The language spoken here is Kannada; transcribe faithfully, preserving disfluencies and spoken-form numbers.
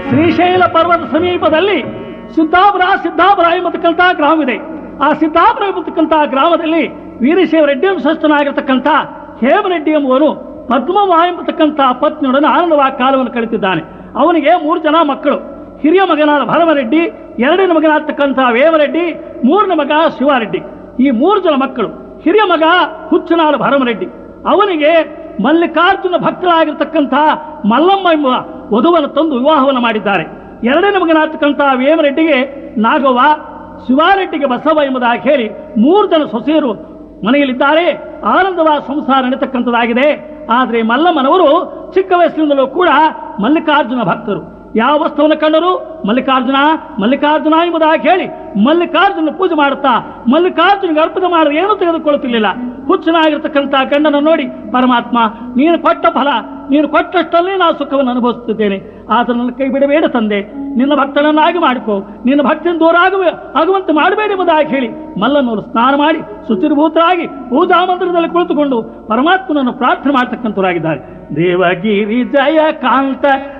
ಶ್ರೀಶೈಲ ಪರ್ವತ ಸಮೀಪದಲ್ಲಿ ಸಿದ್ದಾಪುರ ಸಿದ್ದಾಪುರ ಎಂಬತಕ್ಕಂಥ ಗ್ರಾಮವಿದೆ. ಆ ಸಿದ್ದಾಪುರ ಎಂಬತಕ್ಕಂಥ ಗ್ರಾಮದಲ್ಲಿ ವೀರಶೈವ ರೆಡ್ಡಿ ವಂಶಸ್ಥನಾಗಿರ್ತಕ್ಕಂಥ ಹೇಮರೆಡ್ಡಿ ಎಂಬುವನು ಪದ್ಮವ್ವ ಎಂಬತಕ್ಕಂಥ ಪತ್ನಿಯೊಡನೆ ಆನಂದವಾಗಿ ಕಾಲವನ್ನು ಕಳೆದಿದ್ದಾನೆ. ಅವನಿಗೆ ಮೂರು ಜನ ಮಕ್ಕಳು. ಹಿರಿಯ ಮಗನಾದ ಭರಮರೆಡ್ಡಿ, ಎರಡನೇ ಮಗನಾಗ್ತಕ್ಕಂಥ ವೇಮರೆಡ್ಡಿ, ಮೂರನೇ ಮಗ ಶಿವಾರೆಡ್ಡಿ. ಈ ಮೂರು ಜನ ಮಕ್ಕಳು. ಹಿರಿಯ ಮಗ ಹುಚ್ಚನಾದ ಭರಮರೆಡ್ಡಿ, ಅವನಿಗೆ ಮಲ್ಲಿಕಾರ್ಜುನ ಭಕ್ತರಾಗಿರ್ತಕ್ಕಂಥ ಮಲ್ಲಮ್ಮ ಎಂಬ ವಧುವನ್ನು ತಂದು ವಿವಾಹವನ್ನು ಮಾಡಿದ್ದಾರೆ. ಎರಡನೇ ಮಗನಾಗ್ತಕ್ಕಂಥ ವೇಮರೆಡ್ಡಿಗೆ ನಾಗವ್ವ, ಶಿವಾರೆಡ್ಡಿಗೆ ಬಸವ ಎಂಬುದಾಗಿ ಹೇಳಿ ಮೂರು ಜನ ಸೊಸೆಯರು ಮನೆಯಲ್ಲಿದ್ದಾರೆ. ಆನಂದವಾದ ಸಂಸಾರ ನಡೆತಕ್ಕಂಥದ್ದಾಗಿದೆ. ಆದರೆ ಮಲ್ಲಮ್ಮನವರು ಚಿಕ್ಕ ವಯಸ್ಸಿನಿಂದಲೂ ಕೂಡ ಮಲ್ಲಿಕಾರ್ಜುನ ಭಕ್ತರು. ಯಾವ ವಸ್ತುವನ್ನು ಕಂಡರು ಮಲ್ಲಿಕಾರ್ಜುನ ಮಲ್ಲಿಕಾರ್ಜುನ ಎಂಬುದಾಗಿ ಹೇಳಿ ಮಲ್ಲಿಕಾರ್ಜುನ ಪೂಜೆ ಮಾಡುತ್ತಾ ಮಲ್ಲಿಕಾರ್ಜುನಿಗೆ ಅರ್ಪಿತ ಮಾಡಿದ್ರೆ ಏನೂ ತೆಗೆದುಕೊಳ್ಳುತ್ತಿರಲಿಲ್ಲ. ಹುಚ್ಚನಾಗಿರ್ತಕ್ಕಂಥ ಗಂಡನ ನೋಡಿ, ಪರಮಾತ್ಮ ನೀನು ಕೊಟ್ಟ ಫಲ, ನೀನು ಕೊಟ್ಟಷ್ಟಲ್ಲೇ ನಾನು ಸುಖವನ್ನು ಅನುಭವಿಸುತ್ತಿದ್ದೇನೆ, ಆತ ನನ್ನ ಕೈ ಬಿಡಬೇಡ ತಂದೆ, ನಿನ್ನ ಭಕ್ತನನ್ನಾಗಿ ಮಾಡಿಕೋ, ನಿನ್ನ ಭಕ್ತಿಯನ್ನು ದೂರ ಆಗುವ ಆಗುವಂತೆ ಮಾಡಬೇಡಿ ಎಂಬುದಾಗಿ ಹೇಳಿ ಮಲ್ಲನವರು ಸ್ನಾನ ಮಾಡಿ ಶುಚಿರ್ಭೂತರಾಗಿ ಪೂಜಾ ಮಂದಿರದಲ್ಲಿ ಕುಳಿತುಕೊಂಡು ಪರಮಾತ್ಮನನ್ನು ಪ್ರಾರ್ಥನೆ ಮಾಡತಕ್ಕಂಥವರಾಗಿದ್ದಾರೆ. ದೇವಗಿರಿ ಜಯ ಕಾಂತ